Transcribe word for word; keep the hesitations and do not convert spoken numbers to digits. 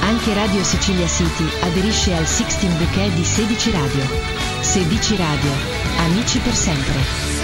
Anche Radio Sicilia City aderisce al Sixteen Bouquet di Sedici Radio. Sedici Radio, amici per sempre.